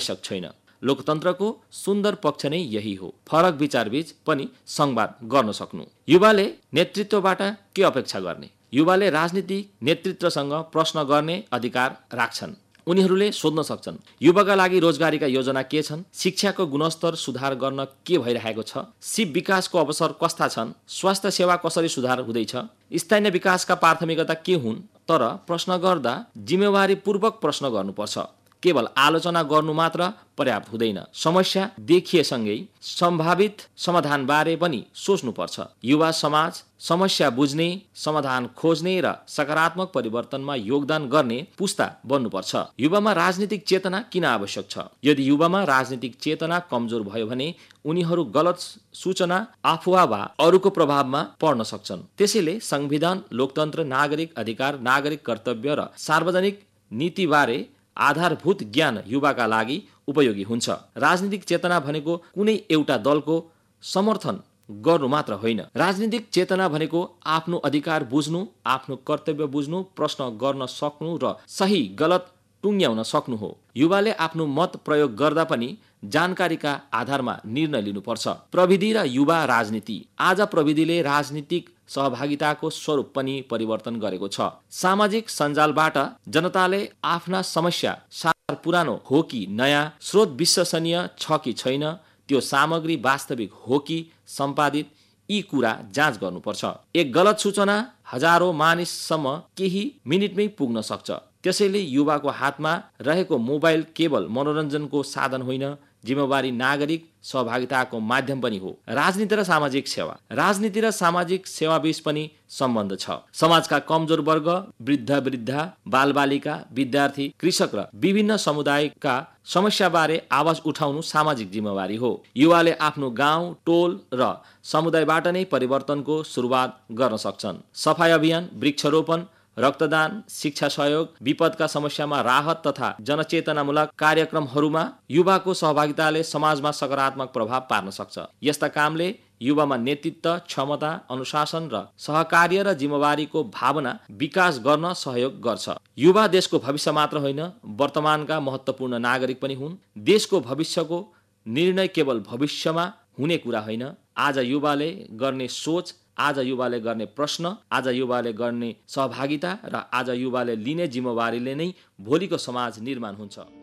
आवश्यक छैन। लोकतन्त्रको सुन्दर पक्ष नै यही हो, फरक विचारबीच पनि संवाद गर्न सक्नु। युवाले नेतृत्वबाट के अपेक्षा गर्ने? युवाले राजनीतिक नेतृत्वसँग प्रश्न गर्ने अधिकार राख्छन्। उनीहरूले सोध्न सक्छन्, युवाका लागि रोजगारीका योजना के छन्? शिक्षाको गुणस्तर सुधार गर्न के भइरहेको छ? सिप विकासको अवसर कस्ता छन्? स्वास्थ्य सेवा कसरी सुधार हुँदैछ? स्थानीय विकासका प्राथमिकता के हुन्? तर प्रश्न गर्दा जिम्मेवारीपूर्वक प्रश्न गर्नुपर्छ। केवल आलोचना गर्नु मात्र पर्याप्त हुँदैन। समस्या देखिएसँगै सम्भावित समाधानबारे पनि सोच्नुपर्छ। युवा समाज समस्या बुझ्ने, समाधान खोज्ने र सकारात्मक परिवर्तनमा योगदान गर्ने पुस्ता बन्नुपर्छ। युवामा राजनीतिक चेतना किन आवश्यक छ? यदि युवामा राजनीतिक चेतना कमजोर भयो भने उनीहरू गलत सूचना, अफवाह वा अरूको प्रभावमा पर्न सक्छन्। त्यसैले संविधान, लोकतन्त्र, नागरिक अधिकार, नागरिक कर्तव्य र सार्वजनिक नीतिबारे आधारभूत ज्ञान युवाका लागि उपयोगी हुन्छ। राजनीतिक चेतना भनेको कुनै एउटा दलको समर्थन गर्नु मात्र होइन। राजनीतिक चेतना भनेको आफ्नो अधिकार बुझ्नु, आफ्नो कर्तव्य बुझ्नु, प्रश्न गर्न सक्नु र सही गलत टुङ्ग्याउन सक्नु हो। युवाले आफ्नो मत प्रयोग गर्दा पनि जानकारीका आधारमा निर्णय लिनुपर्छ। प्रविधि र युवा राजनीति। आज प्रविधिले राजनीतिक सहभागिताको स्वरूप पनि परिवर्तन गरेको छ। सामाजिक सञ्जालबाट जनताले आफ्ना समस्या सार पुरानो हो कि नयाँ, स्रोत विश्वसनीय छ कि छैन, त्यो सामग्री वास्तविक हो कि सम्पादित, यी कुरा जाँच गर्नुपर्छ। एक गलत सूचना हजारौं मानिससम्म केही मिनेटमै पुग्न सक्छ। त्यसैले युवाको हातमा रहेको मोबाइल केवल मनोरञ्जनको साधन होइन, जिम्मेवारी नागरिक सहभागिताको माध्यम पनि हो। राजनीति र सामाजिक सेवा। राजनीति र सामाजिक सेवाबीच पनि सम्बन्ध छ। समाजका कमजोर वर्ग, वृद्धा, बालबालिका, विद्यार्थी, कृषक र विभिन्न समुदायका समस्याबारे आवाज उठाउनु सामाजिक जिम्मेवारी हो। युवाले आफ्नो गाउँ, टोल र समुदायबाट नै परिवर्तनको सुरुवात गर्न सक्छन्। सफाई अभियान, वृक्षारोपण, रक्तदान, शिक्षा सहयोग, विपदका समस्यामा राहत तथा जनचेतनामूलक कार्यक्रमहरूमा युवाको सहभागिताले समाजमा सकारात्मक प्रभाव पार्न सक्छ। यस्ता कामले युवामा नेतृत्व क्षमता, अनुशासन र सहकार्य र जिम्मेवारीको भावना विकास गर्न सहयोग गर्छ। युवा देशको भविष्य मात्र होइन, वर्तमानका महत्त्वपूर्ण नागरिक पनि हुन्। देशको भविष्यको निर्णय केवल भविष्यमा हुने कुरा होइन। आज युवाले गर्ने सोच, आज युवाले गर्ने प्रश्न, आज युवाले गर्ने सहभागिता र आज युवाले लिने जिम्मेवारीले नै भोलिको समाज निर्माण हुन्छ।